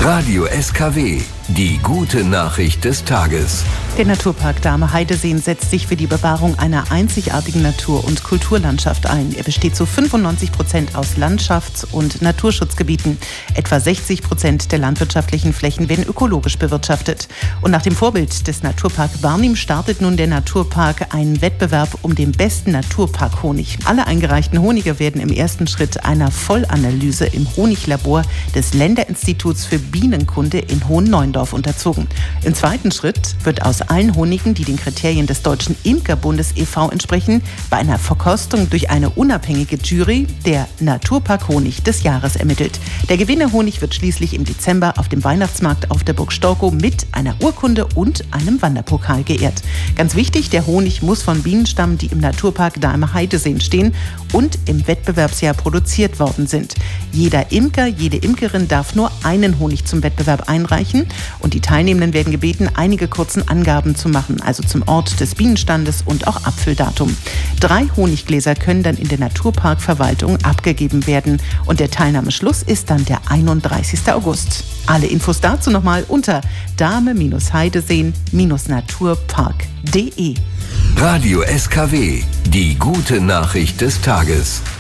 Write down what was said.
Radio SKW, die gute Nachricht des Tages. Der Naturpark Dahme-Heideseen setzt sich für die Bewahrung einer einzigartigen Natur- und Kulturlandschaft ein. Er besteht zu 95% aus Landschafts- und Naturschutzgebieten. Etwa 60% der landwirtschaftlichen Flächen werden ökologisch bewirtschaftet. Und nach dem Vorbild des Naturpark Barnim startet nun der Naturpark einen Wettbewerb um den besten Naturpark-Honig. Alle eingereichten Honige werden im ersten Schritt einer Vollanalyse im Honiglabor des Länderinstituts für Bienenkunde in Hohen-Neuendorf unterzogen. Im zweiten Schritt wird aus allen Honigen, die den Kriterien des Deutschen Imkerbundes e.V. entsprechen, bei einer Verkostung durch eine unabhängige Jury der Naturpark Honig des Jahres ermittelt. Der Gewinnerhonig wird schließlich im Dezember auf dem Weihnachtsmarkt auf der Burg Storkow mit einer Urkunde und einem Wanderpokal geehrt. Ganz wichtig, der Honig muss von Bienen stammen, die im Naturpark Dahme-Heideseen stehen und im Wettbewerbsjahr produziert worden sind. Jeder Imker, jede Imkerin darf nur einen Honig zum Wettbewerb einreichen und die Teilnehmenden werden gebeten, einige kurzen Angaben zu machen, also zum Ort des Bienenstandes und auch Abfülldatum. 3 Honiggläser können dann in der Naturparkverwaltung abgegeben werden und der Teilnahmeschluss ist dann der 31. August. Alle Infos dazu nochmal unter dahme-heideseen-naturpark.de. Radio SKW, die gute Nachricht des Tages.